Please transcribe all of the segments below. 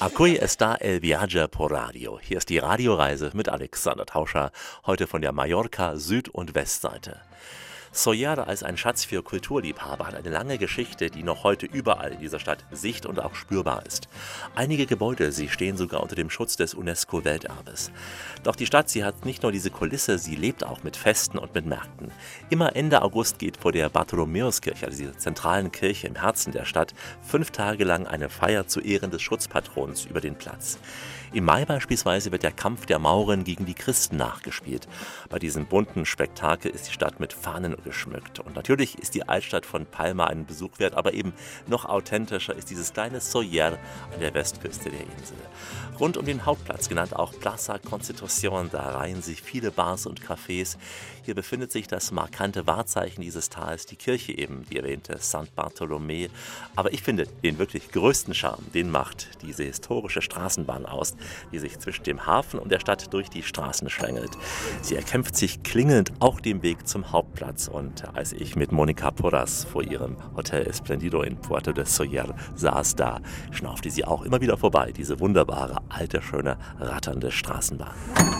Aquí está el viaje por radio. Hier ist die Radioreise mit Alexander Tauscher, heute von der Mallorca Süd- und Westseite. Sóller als ein Schatz für Kulturliebhaber hat eine lange Geschichte, die noch heute überall in dieser Stadt sicht- und auch spürbar ist. Einige Gebäude, sie stehen sogar unter dem Schutz des UNESCO-Welterbes. Doch die Stadt, sie hat nicht nur diese Kulisse, sie lebt auch mit Festen und mit Märkten. Immer Ende August geht vor der Bartholomäuskirche, also dieser zentralen Kirche im Herzen der Stadt, 5 Tage lang eine Feier zu Ehren des Schutzpatrons über den Platz. Im Mai beispielsweise wird der Kampf der Mauren gegen die Christen nachgespielt. Bei diesem bunten Spektakel ist die Stadt mit Fahnen geschmückt. Und natürlich ist die Altstadt von Palma einen Besuch wert, aber eben noch authentischer ist dieses kleine Sóller an der Westküste der Insel. Rund um den Hauptplatz, genannt auch Plaza Constitución, da reihen sich viele Bars und Cafés. Hier befindet sich das markante Wahrzeichen dieses Tals, die Kirche eben, die erwähnte Sant Bartolomé. Aber ich finde, den wirklich größten Charme, den macht diese historische Straßenbahn aus, die sich zwischen dem Hafen und der Stadt durch die Straßen schlängelt. Sie erkämpft sich klingelnd auch den Weg zum Hauptplatz. Und als ich mit Monica Porras vor ihrem Hotel Esplendido in Puerto de Sóller saß, da schnaufte sie auch immer wieder vorbei, diese wunderbare, alte, schöne, ratternde Straßenbahn.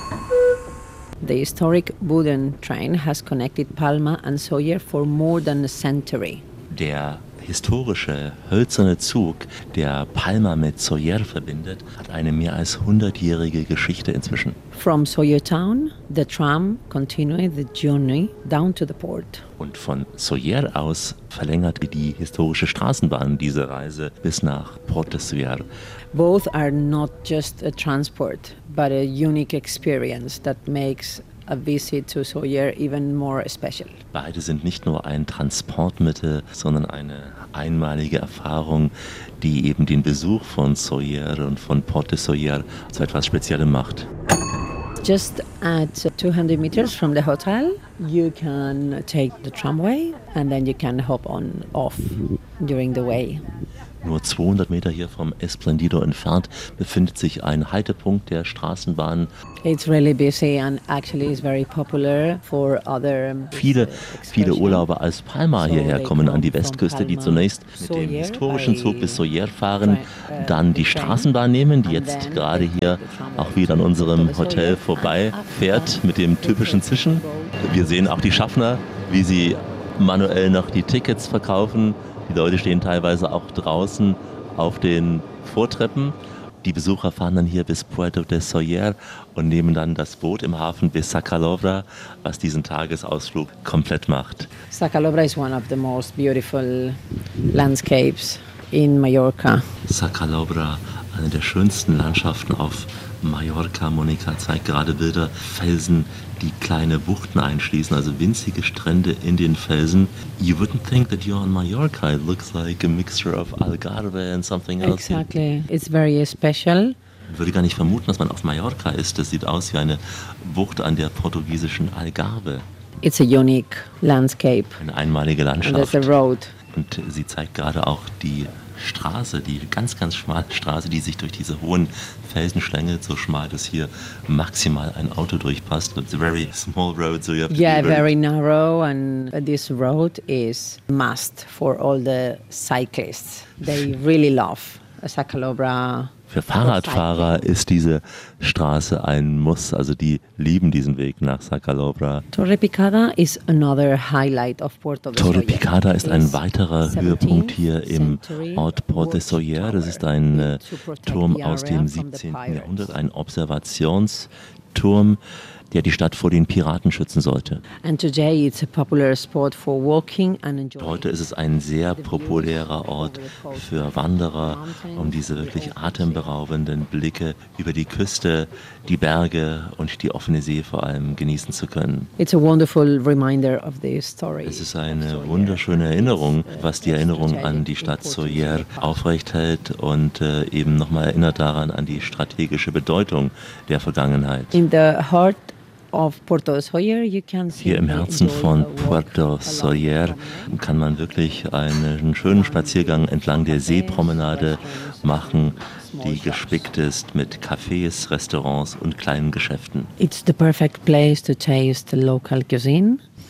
The historic wooden train has connected Palma and Sóller for more than a century. Der historische hölzerne Zug, der Palma mit Sóller verbindet, hat eine mehr als 100-jährige Geschichte inzwischen. From Sóller town, the tram continued the journey down to the port. Und von Sóller aus verlängert die historische Straßenbahn diese Reise bis nach Port de Sóller. Both are not just a transport, but a unique experience that makes a visit to Sóller even more special. Beide sind nicht nur ein Transportmittel, sondern eine einmalige Erfahrung, die eben den Besuch von Sóller und von Port de Sóller zu etwas Speziellem macht. Just at 200 meters from the hotel, you can take the tramway and then you can hop on off during the way. Nur 200 Meter hier vom Esplendido entfernt befindet sich ein Haltepunkt der Straßenbahn. It's really busy and actually is very popular for other Viele Urlauber aus Palma hierher kommen an die Westküste, die zunächst mit dem historischen Zug bis Sóller fahren, dann die Straßenbahn nehmen, die jetzt gerade hier auch wieder an unserem Hotel vorbeifährt mit dem typischen Zischen. Wir sehen auch die Schaffner, wie sie manuell noch die Tickets verkaufen. Die Leute stehen teilweise auch draußen auf den Vortreppen. Die Besucher fahren dann hier bis Puerto de Sóller und nehmen dann das Boot im Hafen bis Sa Calobra, was diesen Tagesausflug komplett macht. Sa Calobra is one of the most beautiful landscapes in Mallorca. Sa Calobra, eine der schönsten Landschaften auf Mallorca. Monica zeigt gerade Bilder, Felsen, die kleine Buchten einschließen, also winzige Strände in den Felsen. You wouldn't think that you're on Mallorca. It looks like a mixture of Algarve and something else. Exactly. It's very special. Ich würde gar nicht vermuten, dass man auf Mallorca ist. Das sieht aus wie eine Bucht an der portugiesischen Algarve. It's a unique landscape. Eine einmalige Landschaft. And there's a road. Und sie zeigt gerade auch die Straße, die ganz, ganz schmale Straße, die sich durch diese hohen Felsen schlängelt, so schmal, dass hier maximal ein Auto durchpasst. It's a very small road, so you have to be very narrow, and this road is must for all the cyclists. They really love Sa Calobra. Für Fahrradfahrer ist diese Straße ein Muss, also die lieben diesen Weg nach Sa Calobra. Torre Picada is another highlight of Puerto de Sóller. Torre Picada ist ein weiterer Höhepunkt hier im Ort Port de Sóller. Das ist ein Turm aus dem 17. Jahrhundert, ein Observationsturm, der die Stadt vor den Piraten schützen sollte. Heute ist es ein sehr populärer Ort für Wanderer, um diese wirklich atemberaubenden Blicke über die Küste, die Berge und die offene See vor allem genießen zu können. Es ist eine wunderschöne Erinnerung, was die Erinnerung an die Stadt Sóller aufrecht hält und eben nochmal erinnert daran an die strategische Bedeutung der Vergangenheit. Hier im Herzen von Puerto Sóller kann man wirklich einen schönen Spaziergang entlang der Seepromenade machen, die gespickt ist mit Cafés, Restaurants und kleinen Geschäften. It's the perfect place to taste the local cuisine.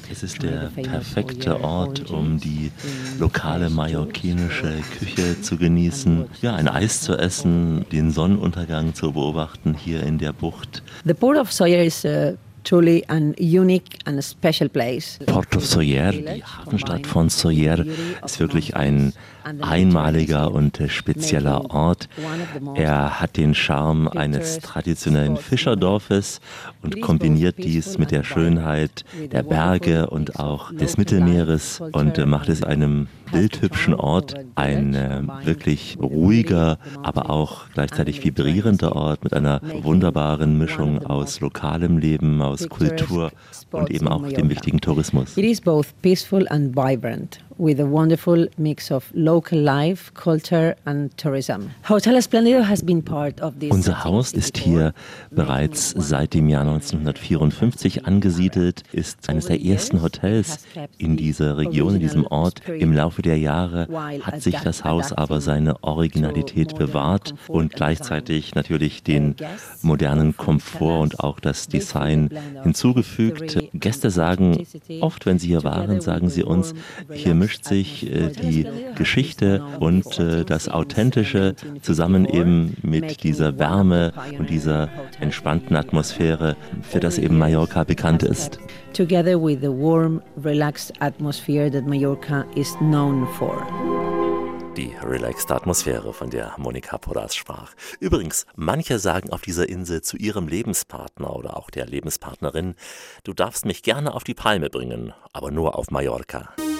Es ist der perfekte Ort, um die lokale mallorquinische Küche zu genießen, ja, ein Eis zu essen, den Sonnenuntergang zu beobachten hier in der Bucht. The Port of Sóller is truly an unique and a special place. Port of Sóller, die Hafenstadt von Sóller, ist wirklich ein einmaliger und spezieller Ort. Er hat den Charme eines traditionellen Fischerdorfes und kombiniert dies mit der Schönheit der Berge und auch des Mittelmeeres und macht es einem bildhübschen Ort, ein wirklich ruhiger, aber auch gleichzeitig vibrierender Ort mit einer wunderbaren Mischung aus lokalem Leben, aus Kultur und eben auch dem wichtigen Tourismus. It is both peaceful and vibrant, with a wonderful mix of local life, culture and tourism. Hotel Esplendido has been part of this. Unser Haus ist hier bereits seit dem Jahr 1954 angesiedelt, ist eines der ersten Hotels in dieser Region, in diesem Ort. Im Laufe der Jahre hat sich das Haus aber seine Originalität bewahrt und gleichzeitig natürlich den modernen Komfort und auch das Design hinzugefügt. Gäste sagen oft, wenn sie hier waren, sagen sie uns, hier mischt sich die Geschichte und das Authentische zusammen eben mit dieser Wärme und dieser entspannten Atmosphäre, für das eben Mallorca bekannt ist. Together with the warm, relaxed atmosphere that Mallorca is known for. Die relaxte Atmosphäre, von der Monika Porras sprach. Übrigens, manche sagen auf dieser Insel zu ihrem Lebenspartner oder auch der Lebenspartnerin, du darfst mich gerne auf die Palme bringen, aber nur auf Mallorca.